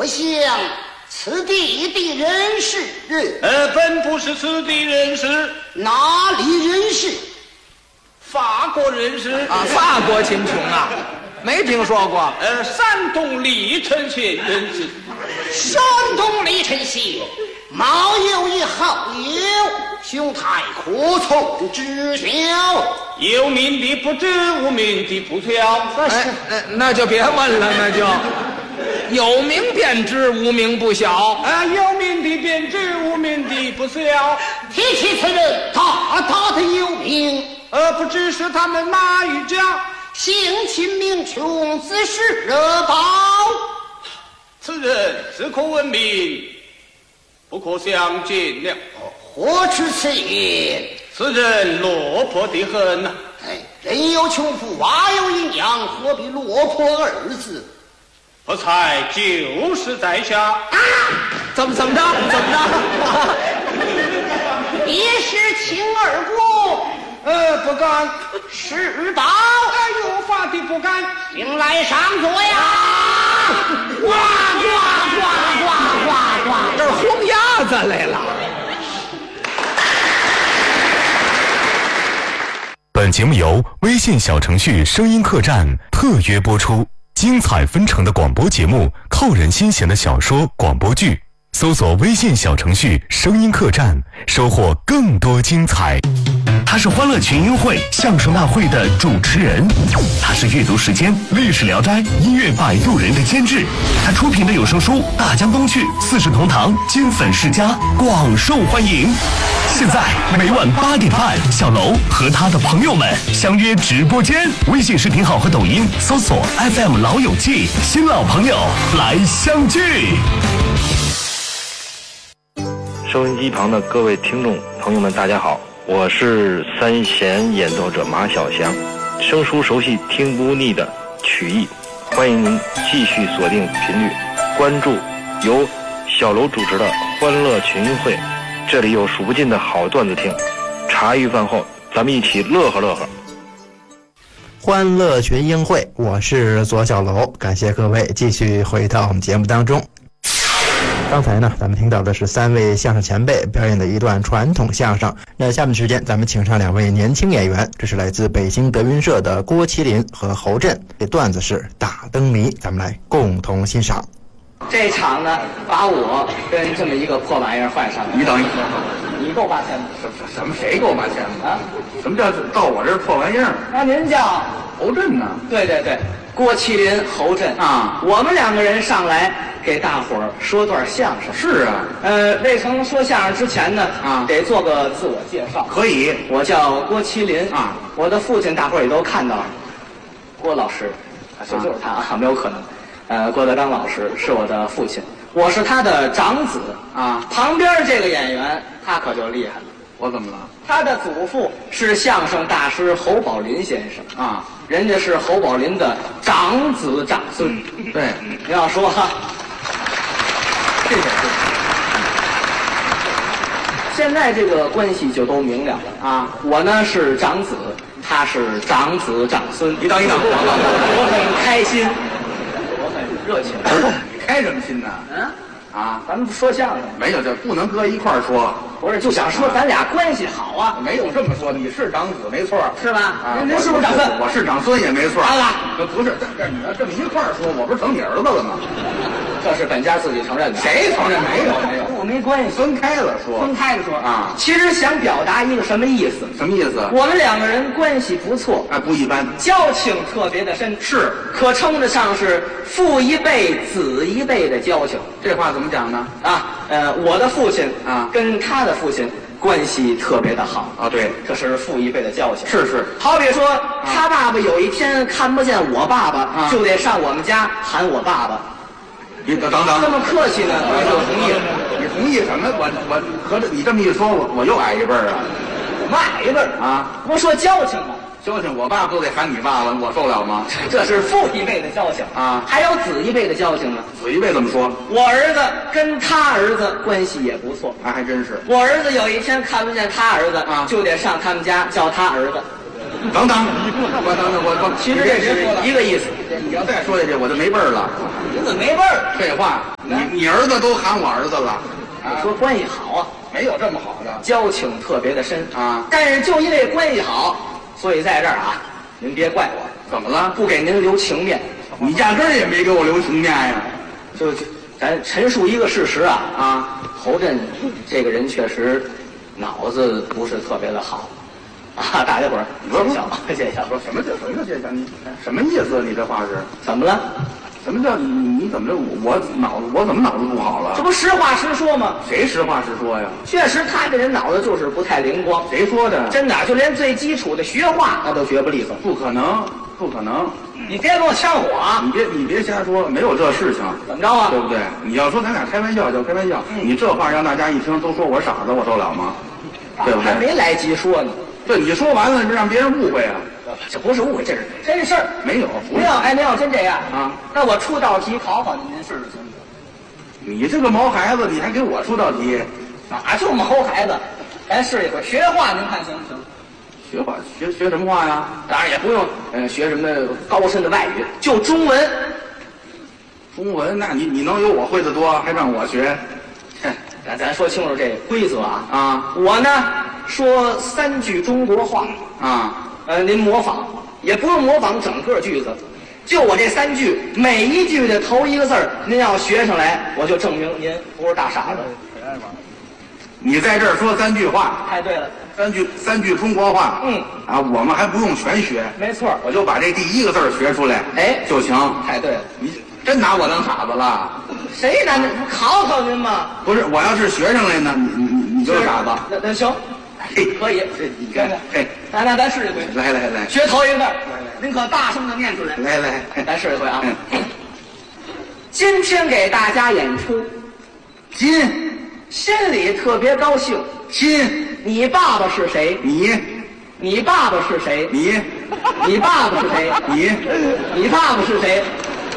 想此地的人士？ 本不是此地人士。 哪里人士？ 法国人士啊，法国秦琼啊，没听说过。 山东历城县人士。 山东历城县貌有一好友，兄台可从知晓？ 有名的不知，无名的不晓。 那就别问了，那就有名便知，无名不晓。 有名的便知，无名的不晓。 提起此人，大大的有名， 不知是他们哪一家？ 姓秦名琼，自是热宝。 此人只可闻名，不可相见了。 何出此言？ 此人落魄得很呐。 人有穷富，娃有营养，何必落魄二字？ 不才就是在下。 怎么着？ 也是秦二国。 不敢。 是宝。 有法的不敢。 请来上座呀！呱呱呱呱呱呱！ 这是轰鸭子来了。 本节目由微信小程序声音客栈特约播出，精彩纷呈的广播节目，扣人心弦的小说广播剧，搜索微信小程序声音客栈，收获更多精彩。 他是欢乐群英会相声大会的主持人，他是阅读时间历史聊斋音乐摆渡人的监制，他出品的有声书《大江东去》四世同堂金粉世家广受欢迎。现在每晚8点半，小楼和他的朋友们相约直播间，微信视频号和抖音搜索 FM 老友记，新老朋友来相聚。 收音机旁的各位听众朋友们，大家好，我是三弦演奏者马小祥，生疏熟悉听不腻的曲艺，欢迎您继续锁定频率，关注由小楼主持的欢乐群英会，这里有数不尽的好段子听，茶余饭后咱们一起乐呵乐呵。 欢乐群英会，我是左小楼，感谢各位继续回到我们节目当中。刚才呢，咱们听到的是3位相声前辈表演的一段传统相声。那下面时间，咱们请上2位年轻演员，这是来自北京德云社的郭麒麟和侯震。这段子是大灯谜，咱们来共同欣赏。 这场呢，把我跟这么一个破玩意儿换上来。 你等一会儿， 你够8千吗？ 什么？谁够8千啊？ 什么叫到我这破玩意儿？ 那您叫侯震呢？ 对，郭麒麟、侯震啊， 我们2个人上来给大伙儿说段相声。 是啊， 未曾说相声之前呢，得做个自我介绍。 可以， 我叫郭麒麟啊， 我的父亲大伙儿也都看到了，郭老师，就是他啊，没有可能。郭德纲老师是我的父亲，我是他的长子啊。 旁边这个演员他可就厉害了。 我怎么了？ 他的祖父是相声大师侯宝林先生啊， 人家是侯宝林的长子长孙。 对， 你要说哈， 这个现在这个关系就都明了了啊。 我呢是长子，他是长子长孙。 一等， 我很开心，我很热情。 你开什么心呢？ 咱们说相声没有，这不能搁一块儿说。 不是，就想说咱俩关系好啊。 没有这么说，你是长子没错， 是吧？您是不是长孙？ 我是长孙也没错。不是，这你要这么一块儿说，我不是成你儿子了吗？ 这是本家自己承认的。 谁承认？没有， 跟我没关系。 分开了说。啊。 其实想表达一个什么意思？ 什么意思？ 我们2个人关系不错， 不一般， 交情特别的深， 是可称得上是父一辈子一辈的交情。 这话怎么讲呢？ 我的父亲啊， 跟他的父亲关系特别的好啊。对， 这是父一辈的交情。 是。 好比说，他爸爸有一天看不见我爸爸，就得上我们家喊我爸爸。 你等， 这么客气呢，我就同意了。 你同意什么？我合着你这么一说，我又矮一辈儿啊？ 怎么矮一辈儿啊？ 不说交情吗？ 交情，我爸不都得喊你爸爸，我受了吗？ 这是父一辈的交情啊， 还有子一辈的交情呢。 子一辈怎么说？ 我儿子跟他儿子关系也不错， 还真是。 我儿子有一天看不见他儿子就得上他们家叫他儿子。 等，我其实这是一个意思。你要再说下去，我就没辈儿了。 子没味儿。 废话，你儿子都喊我儿子了， 你说关系好啊， 没有这么好的交情特别的深啊。 但是就因为关系好，所以在这儿啊，您别怪我， 怎么了？ 不给您留情面。 你压根儿也没给我留情面呀。 就咱陈述一个事实啊，侯震这个人确实脑子不是特别的好啊，大家伙儿见笑，见笑。 什么叫见笑？你什么意思？你这话是怎么了？ 什么叫你怎么着？我怎么脑子不好了？ 这不实话实说吗？ 谁实话实说呀？ 确实，他这人脑子就是不太灵光。 谁说的？ 真的，就连最基础的学话他都学不利索。 不可能，不可能！ 你别跟我呛火啊！ 你别瞎说，没有这事情。 怎么着啊？ 对不对？你要说咱俩开玩笑就开玩笑，你这话让大家一听都说我傻子，我受了吗？对不对？ 还没来及说呢。 对，你说完了让别人误会啊。 这不是误会，这是真事儿。 没有， 您要真这样啊， 那我出道题考考您试试行不行？你这个毛孩子，你还给我出道题？ 哪就毛孩子？咱试一回学话，您看行不行？ 学话学什么话呀？ 当然也不用学什么高深的外语，就中文。 中文？那你能有我会的多，还让我学？ 咱说清楚这规则啊！ 啊， 我呢说3句中国话啊， 您模仿，也不用模仿整个句子，就我这3句，每一句的头一个字儿，您要学上来，我就证明您不是大傻子。 你在这儿说3句话， 太对了 ，3句中国话，啊，我们还不用全学， 没错， 我就把这第一个字儿学出来，就行。 太对了， 你真拿我当傻子了？ 谁拿？考考您嘛？ 不是，我要是学上来呢，你就是傻子。 那行，可以。 你看，嘿， 那咱试一回。 来， 学头一个字，您可大声的念出来。 来， 咱试一回啊。今天给大家演出，心里特别高兴。你爸爸是谁？你爸爸是谁？你爸爸是谁？你爸爸是谁？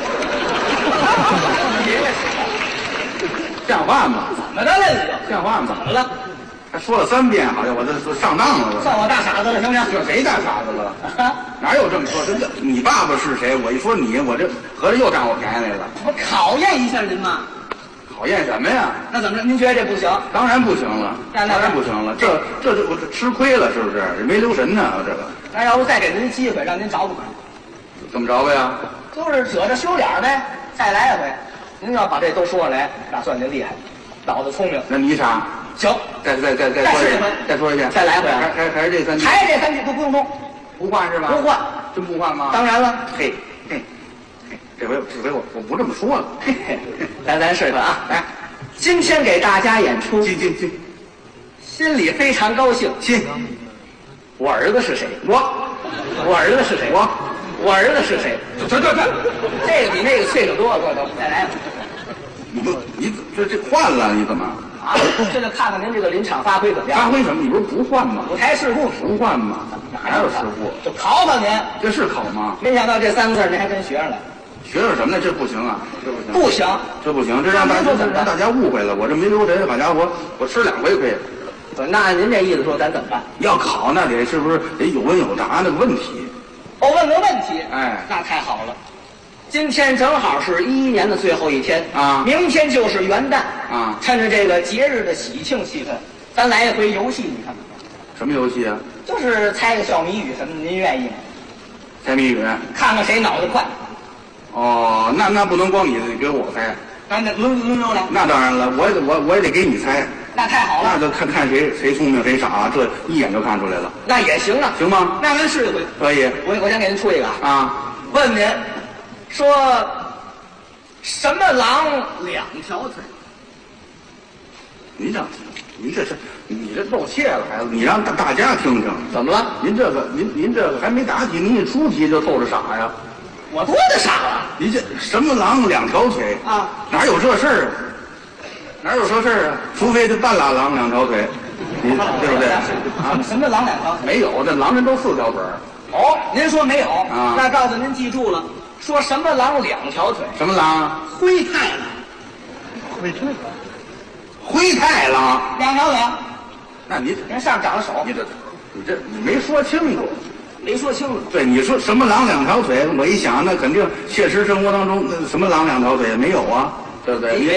像话吗？ 怎么的了？ 像话吗？ 怎么了？ 他说了3遍，好像我这上当了。 算我大傻子了，行不行？ 这谁大傻子了？哪有这么说？真的，你爸爸是谁？我一说你，我这合着又占我便宜来了。 我考验一下您嘛。 考验什么呀？ 那怎么着？您觉得这不行？ 当然不行了，当然不行了。这我吃亏了，是不是？没留神呢，这个。 那要不再给您机会，让您找补。 怎么着呗呀？ 就是褶着修脸呗，再来一回。您要把这都说下来，那算您厉害，脑子聪明。 那你傻？ 行， 再说一回，再说一遍， 再来一回。 还是这3句？ 还是这3句都不用动， 不换是吧？ 不换， 真不换吗？ 当然了。 嘿，这回我不这么说了。 咱试一回啊！来，今天给大家演出，心里非常高兴。我儿子是谁？我儿子是谁？我儿子是谁？ 这这个比那个脆的多，都再来一回。 你这换了，你怎么？ 啊，这就看看您这个临场发挥怎么样？ 发挥什么？你不是不换吗？ 舞台事故不换吗？哪有事故？ 就考考您。 这是考吗？ 没想到这3个字您还真学上来。 学上什么呢？这不行啊！这不行， 不行， 这不行，这让大家误会了。我这没留神，好家伙，我吃2回亏。 那按您这意思说，咱怎么办？ 要考那得是不是得有问有答那个问题？ 我问个问题。 哎， 那太好了。今天正好是2011年的最后一天啊， 明天就是元旦啊。 趁着这个节日的喜庆气氛，咱来一回游戏，你看看。 什么游戏啊？ 就是猜个小谜语什么的，您愿意吗？ 猜谜语， 看看谁脑子快。 哦，那不能光你给我猜， 那轮流来。 那当然了，我也得给你猜。 那太好了， 那就看谁聪明谁傻，这一眼就看出来了。 那也行啊， 行吗？ 那咱试一回。 可以。 我先给您出一个啊， 问您，说什么狼2条腿？ 您这露怯了，孩子，你让大家听听。 怎么了？ 您这个还没答题，您一出题就透着傻呀？ 我多大傻了？ 你这什么狼2条腿啊？ 哪有这事儿啊？哪有这事儿啊？除非这半拉狼2条腿，你对不对？ 啊，什么狼2条腿？ 没有，这狼人都4条腿。 哦，您说没有啊？ 那告诉您记住了，说什么狼2条腿？ 什么狼啊？ 灰太狼。 灰太狼 2条腿。 那你人上长了手。 你没说清楚。 没说清楚。 对，你说什么狼两条腿？我一想，那肯定现实生活当中什么狼两条腿没有啊，对不对？